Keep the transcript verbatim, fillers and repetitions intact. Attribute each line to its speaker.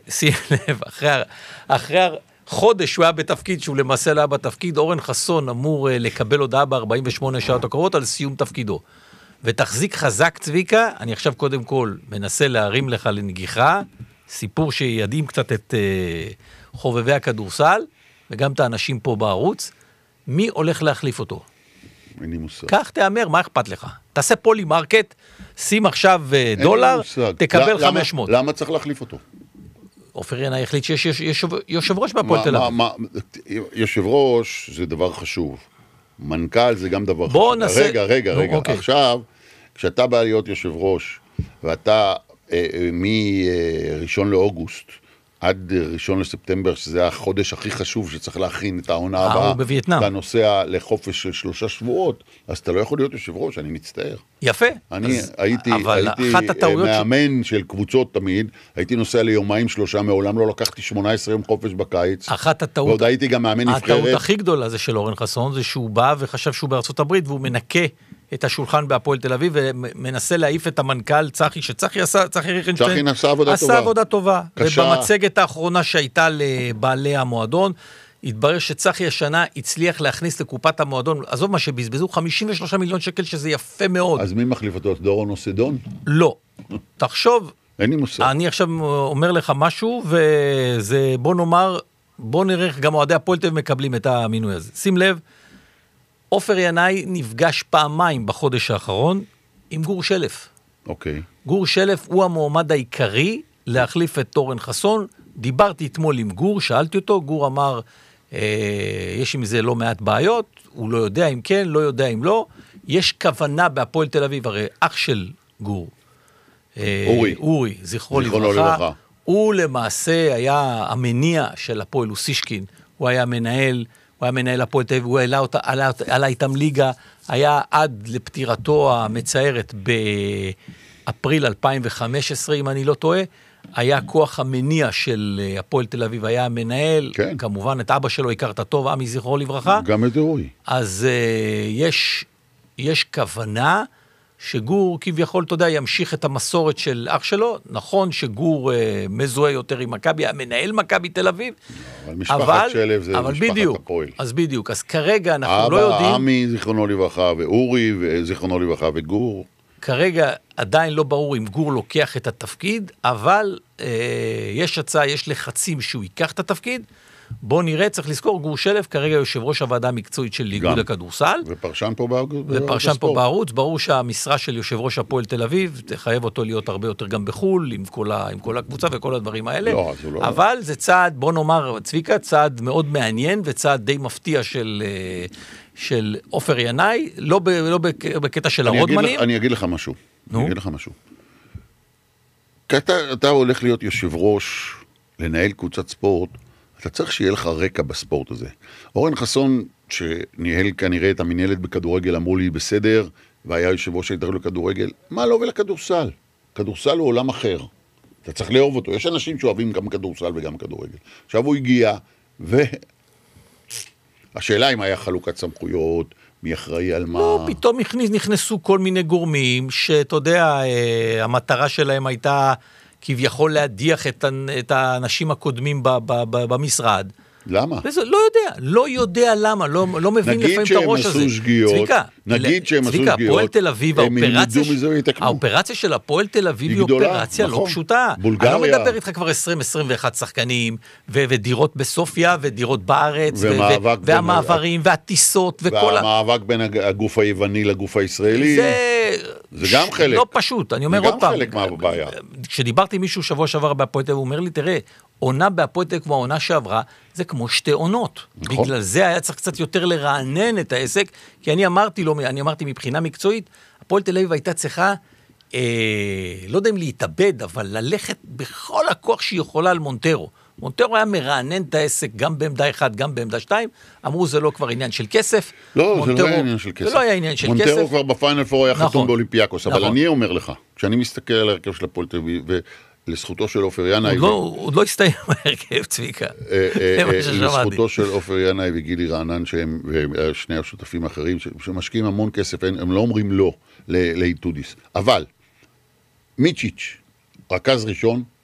Speaker 1: שים לב, אחרי, אחרי חודש שהוא היה בתפקיד, שהוא למעשה לא היה בתפקיד, אורן חסון אמור לקבל הודעה ב-ארבעים ושמונה שעות הקרובות על סיום תפקידו. ותחזיק חזק צביקה, אני עכשיו קודם כל מנסה להרים לך לנגיחה, סיפור שידעים קצת את uh, חובבי הכדורסל, וגם את האנשים פה בערוץ, מי הולך להחליף אותו?
Speaker 2: אין לי מושג.
Speaker 1: כך תאמר, מה אכפת לך? תעשה פולי מרקט, שים עכשיו דולר, תקבל
Speaker 2: למה,
Speaker 1: חמש מאות.
Speaker 2: למה צריך להחליף אותו?
Speaker 1: עופר ינאי החליט שיש יושב, יושב ראש בהפועל תל אביב.
Speaker 2: יושב ראש זה דבר חשוב. מנכ"ל זה גם דבר
Speaker 1: בוא
Speaker 2: חשוב.
Speaker 1: נעשה...
Speaker 2: רגע, רגע,
Speaker 1: נו,
Speaker 2: רגע.
Speaker 1: אוקיי.
Speaker 2: עכשיו, כשאתה בא להיות יושב ראש, ואתה אה, אה, מראשון לאוגוסט, עד ראשון לספטמבר, שזה החודש הכי חשוב שצריך להכין את העונה הבאה, אתה נוסע לחופש של שלושה שבועות, אז אתה לא יכול להיות יושב ראש, אני מצטער.
Speaker 1: יפה.
Speaker 2: אני הייתי, הייתי מאמן של קבוצות תמיד, הייתי נוסע ליומיים שלושה, מעולם לא לקחתי שמונה עשרה יום חופש בקיץ,
Speaker 1: אחת הטעות,
Speaker 2: ועוד הייתי גם מאמן נבחרת.
Speaker 1: הטעות הכי גדולה זה של אורן חסון, זה שהוא בא וחשב שהוא בארצות הברית, והוא מנקה את השולחן בהפועל תל אביב, ומנסה להעיף את המנכ"ל צחי, שצחי עשה, צחי ריכנשטיין,
Speaker 2: עשה עבודה
Speaker 1: עשה
Speaker 2: טובה.
Speaker 1: עבודה טובה.
Speaker 2: קשה.
Speaker 1: ובמצגת האחרונה שהייתה לבעלי המועדון, התברר שצחי השנה הצליח להכניס לקופת המועדון, עזוב מה שבזבזו, חמישים ושלושה מיליון שקל, שזה יפה מאוד.
Speaker 2: אז מי מחליף אותו? דורון או סדון?
Speaker 1: לא. תחשוב,
Speaker 2: אין לי מושג.
Speaker 1: אני עכשיו אומר לך משהו, וזה, בוא נאמר, בוא נראה גם אוהדי הפועל תל אביב מקבלים את המינוי הזה. שים לב, עופר ינאי נפגש פעמיים בחודש האחרון עם גור שלף.
Speaker 2: אוקיי.
Speaker 1: גור שלף הוא המועמד העיקרי להחליף את אורן חסון. דיברתי אתמול עם גור, שאלתי אותו, גור אמר, אה, יש עם זה לא מעט בעיות, הוא לא יודע אם כן, לא יודע אם לא. יש כוונה בהפועל תל אביב, הרי אח של גור, אה,
Speaker 2: אורי,
Speaker 1: אורי, זכרו לברכה, הוא למעשה היה המניע של הפועל אוסישקין, הוא היה מנהל, הוא היה מנהל הפועל תל אביב, הוא העלה אותה, עלה, עלה איתם ליגה, היה עד לפטירתו המצערת באפריל אלפיים וחמש עשרה, אם אני לא טועה, היה כוח המניע של הפועל תל אביב, היה המנהל, כן. כמובן את אבא שלו הכרת טוב, עמי זכרו לברכה.
Speaker 2: גם את אורי.
Speaker 1: אז uh, יש, יש כוונה שגור כביכול, אתה יודע, ימשיך את המסורת של אח שלו. נכון שגור uh, מזוהה יותר עם מכבי, המנהל מכבי תל אביב.
Speaker 2: אבל משפחת שלב זה
Speaker 1: אבל
Speaker 2: משפחת
Speaker 1: בדיוק,
Speaker 2: הפועל.
Speaker 1: אז בדיוק, אז כרגע אנחנו
Speaker 2: אבא,
Speaker 1: לא יודעים...
Speaker 2: אבא, עמי זכרונו לברכה, ואורי זכרונו לברכה, וגור.
Speaker 1: כרגע עדיין לא ברור אם גור לוקח את התפקיד, אבל אה, יש הצעה, יש לחצים שהוא ייקח את התפקיד. בוא נראה, צריך לזכור, גור שלף כרגע יושב ראש הוועדה המקצועית של איגוד הכדורסל.
Speaker 2: ופרשן פה בערוץ.
Speaker 1: ופרשן פה בערוץ. ברור שהמשרה של יושב ראש הפועל תל אביב, תחייב אותו להיות הרבה יותר גם בחול, עם כל, ה, עם כל הקבוצה וכל הדברים האלה.
Speaker 2: לא, זה לא...
Speaker 1: אבל זה צעד, בוא נאמר, צביקה, צעד מאוד מעניין, וצעד די מפתיע של... של עופר ינאי, לא, ב, לא בקטע של הרודמנים.
Speaker 2: אני אגיד לך משהו. אני אגיד לך משהו. אתה, אתה הולך להיות יושב ראש, לנהל קבוצת ספורט, אתה צריך שיהיה לך רקע בספורט הזה. אורן חסון, שניהל כנראה את המנהלת בכדורגל, אמרו לי בסדר, והיה יושב ראש ההתאחדות לכדורגל, מה לא ולכדורסל? כדורסל הוא עולם אחר. אתה צריך לאהוב אותו. יש אנשים שאוהבים גם כדורסל וגם כדורגל. עכשיו הוא הגיע, ו... השאלה אם היה חלוקת סמכויות, מי אחראי על מה...
Speaker 1: לא, פתאום נכנסו כל מיני גורמים, שאתה יודע, המטרה שלהם הייתה כביכול להדיח את האנשים הקודמים במשרד.
Speaker 2: למה?
Speaker 1: וזה, לא יודע, לא יודע למה, לא, לא מבין לפעמים את הראש הזה.
Speaker 2: נגיד שהם עשו שגיאות,
Speaker 1: צביקה,
Speaker 2: נגיד שהם עשו
Speaker 1: צביקה,
Speaker 2: שגיאות,
Speaker 1: הפועל תל אביב,
Speaker 2: הם
Speaker 1: האופרציה,
Speaker 2: ילמדו מזה ויתקנו.
Speaker 1: האופרציה של הפועל תל אביב היא
Speaker 2: גדולה,
Speaker 1: אופרציה
Speaker 2: נכון.
Speaker 1: לא פשוטה.
Speaker 2: בולגריה.
Speaker 1: אני לא מדבר איתך כבר עשרים עשרים ואחת שחקנים, ו- ודירות בסופיה, ודירות בארץ, ו- ו- והמעברים, והטיסות, וכל ה...
Speaker 2: והמאבק בין הגוף היווני לגוף הישראלי,
Speaker 1: זה...
Speaker 2: זה גם חלק.
Speaker 1: לא פשוט, אני אומר עוד פעם.
Speaker 2: זה גם חלק מהבעיה.
Speaker 1: כשדיברתי עם מישהו שבוע שעבר בהפועל תל אביב, הוא אומר לי, תראה, עונה בהפועל תל אביב כמו העונה שעברה, זה כמו שתי עונות. נכון. בגלל זה היה צריך קצת יותר לרענן את העסק, כי אני אמרתי לו, אני אמרתי מבחינה מקצועית, הפועל תל אביב הייתה צריכה, אה, לא יודע אם להתאבד, אבל ללכת בכל הכוח שהיא יכולה על מונטרו. מונטרו היה מרענן את העסק גם בעמדה אחת, גם בעמדה שתיים, אמרו זה לא כבר עניין של כסף.
Speaker 2: לא,
Speaker 1: מונטרו,
Speaker 2: זה לא היה עניין של כסף.
Speaker 1: זה לא היה עניין של
Speaker 2: מונטרו
Speaker 1: כסף.
Speaker 2: מונטרו כבר בפיינל פור היה
Speaker 1: נכון,
Speaker 2: חתום באולימפיאקוס, אבל
Speaker 1: נכון.
Speaker 2: אני אומר לך, כשאני מסתכל על הרכב של הפועל תל אביב, לזכותו של עופר ינאי...
Speaker 1: עוד, ו... לא, עוד לא הסתיים ההרכב, צביקה.
Speaker 2: לזכותו של עופר ינאי וגילי רענן, שהם שני השותפים האחרים, שמשקיעים המון כסף, הם לא אומרים לא לאיטודיס. אבל, מיצ'יץ', רכז ראשון,